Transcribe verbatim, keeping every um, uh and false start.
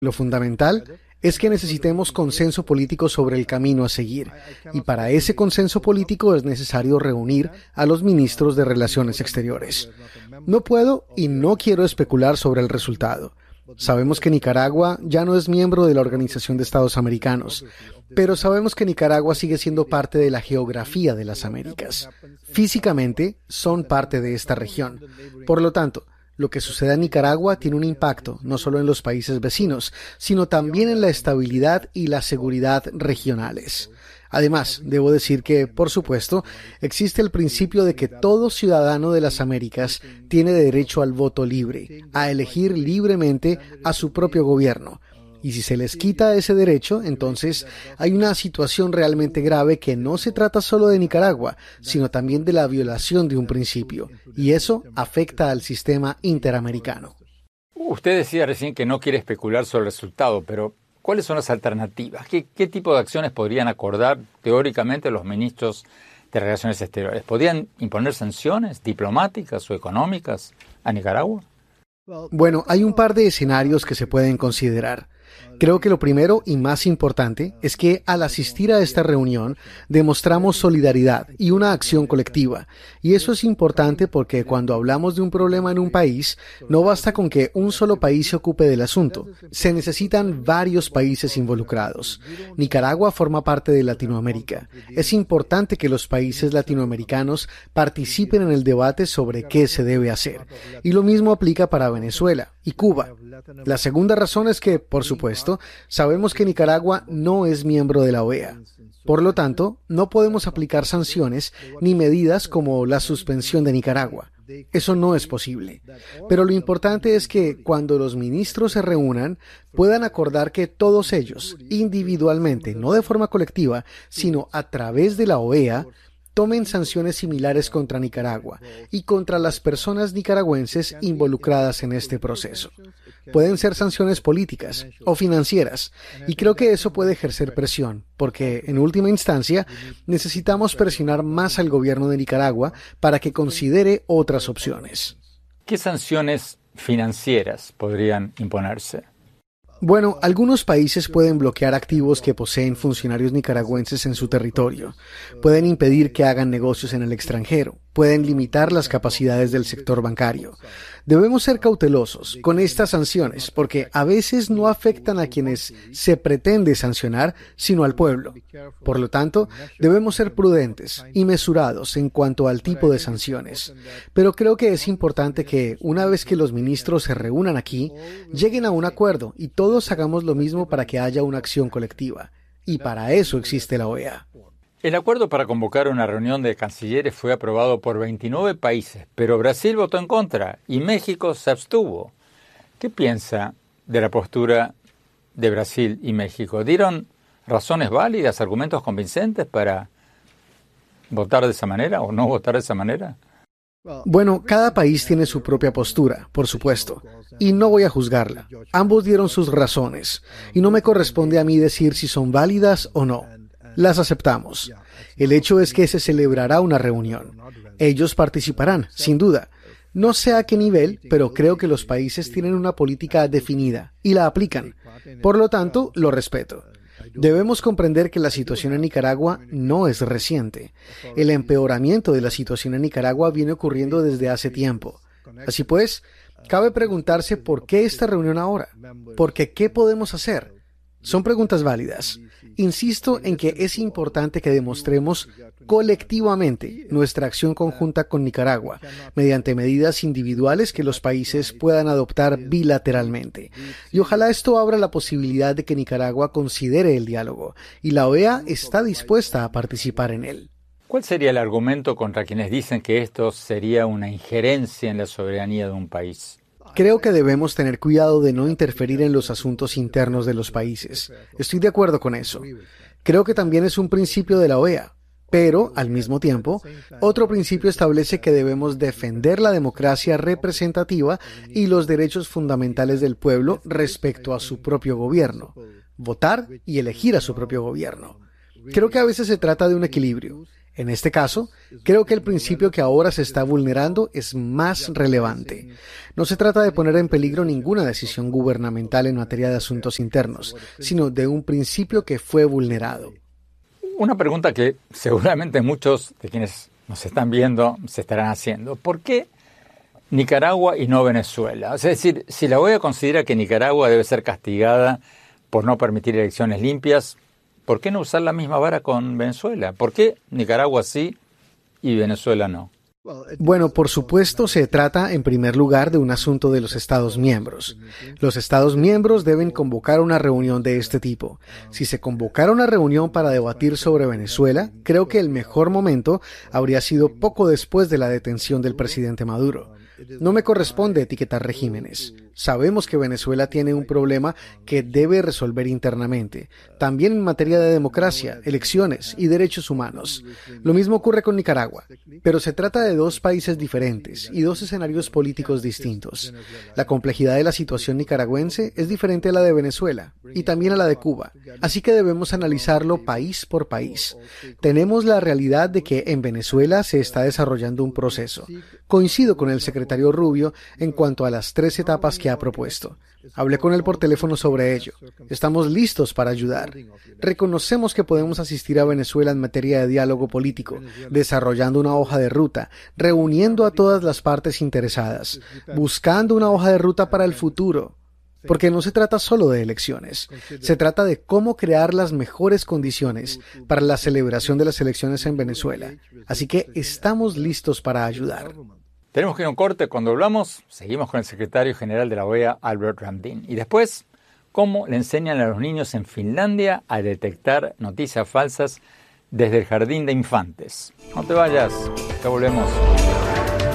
Lo fundamental es que necesitemos consenso político sobre el camino a seguir, y para ese consenso político es necesario reunir a los ministros de Relaciones Exteriores. No puedo y no quiero especular sobre el resultado. Sabemos que Nicaragua ya no es miembro de la Organización de Estados Americanos, pero sabemos que Nicaragua sigue siendo parte de la geografía de las Américas. Físicamente son parte de esta región. Por lo tanto, lo que suceda en Nicaragua tiene un impacto no solo en los países vecinos, sino también en la estabilidad y la seguridad regionales. Además, debo decir que, por supuesto, existe el principio de que todo ciudadano de las Américas tiene derecho al voto libre, a elegir libremente a su propio gobierno. Y si se les quita ese derecho, entonces hay una situación realmente grave que no se trata solo de Nicaragua, sino también de la violación de un principio. Y eso afecta al sistema interamericano. Usted decía recién que no quiere especular sobre el resultado, pero ¿cuáles son las alternativas? ¿Qué, qué tipo de acciones podrían acordar teóricamente los ministros de Relaciones Exteriores? ¿Podrían imponer sanciones diplomáticas o económicas a Nicaragua? Bueno, hay un par de escenarios que se pueden considerar. Creo que lo primero y más importante es que al asistir a esta reunión demostramos solidaridad y una acción colectiva. Y eso es importante porque cuando hablamos de un problema en un país, no basta con que un solo país se ocupe del asunto. Se necesitan varios países involucrados. Nicaragua forma parte de Latinoamérica. Es importante que los países latinoamericanos participen en el debate sobre qué se debe hacer. Y lo mismo aplica para Venezuela y Cuba. La segunda razón es que, por supuesto, sabemos que Nicaragua no es miembro de la O E A. Por lo tanto, no podemos aplicar sanciones ni medidas como la suspensión de Nicaragua. Eso no es posible. Pero lo importante es que cuando los ministros se reúnan, puedan acordar que todos ellos, individualmente, no de forma colectiva, sino a través de la O E A, tomen sanciones similares contra Nicaragua y contra las personas nicaragüenses involucradas en este proceso. Pueden ser sanciones políticas o financieras, y creo que eso puede ejercer presión, porque en última instancia necesitamos presionar más al gobierno de Nicaragua para que considere otras opciones. ¿Qué sanciones financieras podrían imponerse? Bueno, algunos países pueden bloquear activos que poseen funcionarios nicaragüenses en su territorio, pueden impedir que hagan negocios en el extranjero, pueden limitar las capacidades del sector bancario. Debemos ser cautelosos con estas sanciones porque a veces no afectan a quienes se pretende sancionar, sino al pueblo. Por lo tanto, debemos ser prudentes y mesurados en cuanto al tipo de sanciones. Pero creo que es importante que, una vez que los ministros se reúnan aquí, lleguen a un acuerdo y todos hagamos lo mismo para que haya una acción colectiva. Y para eso existe la O E A. El acuerdo para convocar una reunión de cancilleres fue aprobado por veintinueve países, pero Brasil votó en contra y México se abstuvo. ¿Qué piensa de la postura de Brasil y México? ¿Dieron razones válidas, argumentos convincentes para votar de esa manera o no votar de esa manera? Bueno, cada país tiene su propia postura, por supuesto, y no voy a juzgarla. Ambos dieron sus razones, y no me corresponde a mí decir si son válidas o no. Las aceptamos. El hecho es que se celebrará una reunión. Ellos participarán, sin duda. No sé a qué nivel, pero creo que los países tienen una política definida y la aplican. Por lo tanto, lo respeto. Debemos comprender que la situación en Nicaragua no es reciente. El empeoramiento de la situación en Nicaragua viene ocurriendo desde hace tiempo. Así pues, cabe preguntarse por qué esta reunión ahora. Porque ¿qué podemos hacer? Son preguntas válidas. Insisto en que es importante que demostremos colectivamente nuestra acción conjunta con Nicaragua, mediante medidas individuales que los países puedan adoptar bilateralmente. Y ojalá esto abra la posibilidad de que Nicaragua considere el diálogo, y la O E A está dispuesta a participar en él. ¿Cuál sería el argumento contra quienes dicen que esto sería una injerencia en la soberanía de un país? Creo que debemos tener cuidado de no interferir en los asuntos internos de los países. Estoy de acuerdo con eso. Creo que también es un principio de la O E A. Pero, al mismo tiempo, otro principio establece que debemos defender la democracia representativa y los derechos fundamentales del pueblo respecto a su propio gobierno. Votar y elegir a su propio gobierno. Creo que a veces se trata de un equilibrio. En este caso, creo que el principio que ahora se está vulnerando es más relevante. No se trata de poner en peligro ninguna decisión gubernamental en materia de asuntos internos, sino de un principio que fue vulnerado. Una pregunta que seguramente muchos de quienes nos están viendo se estarán haciendo. ¿Por qué Nicaragua y no Venezuela? Es decir, si la O E A considera que Nicaragua debe ser castigada por no permitir elecciones limpias, ¿por qué no usar la misma vara con Venezuela? ¿Por qué Nicaragua sí y Venezuela no? Bueno, por supuesto, se trata en primer lugar de un asunto de los Estados miembros. Los Estados miembros deben convocar una reunión de este tipo. Si se convocara una reunión para debatir sobre Venezuela, creo que el mejor momento habría sido poco después de la detención del presidente Maduro. No me corresponde etiquetar regímenes. Sabemos que Venezuela tiene un problema que debe resolver internamente, también en materia de democracia, elecciones y derechos humanos. Lo mismo ocurre con Nicaragua, pero se trata de dos países diferentes y dos escenarios políticos distintos. La complejidad de la situación nicaragüense es diferente a la de Venezuela y también a la de Cuba, así que debemos analizarlo país por país. Tenemos la realidad de que en Venezuela se está desarrollando un proceso. Coincido con el secretario Rubio en cuanto a las tres etapas que ha propuesto. Hablé con él por teléfono sobre ello. Estamos listos para ayudar. Reconocemos que podemos asistir a Venezuela en materia de diálogo político, desarrollando una hoja de ruta, reuniendo a todas las partes interesadas, buscando una hoja de ruta para el futuro. Porque no se trata solo de elecciones, se trata de cómo crear las mejores condiciones para la celebración de las elecciones en Venezuela. Así que estamos listos para ayudar. Tenemos que ir a un corte. Cuando hablamos, seguimos con el secretario general de la O E A, Albert Ramdin. Y después, cómo le enseñan a los niños en Finlandia a detectar noticias falsas desde el jardín de infantes. No te vayas, ya volvemos.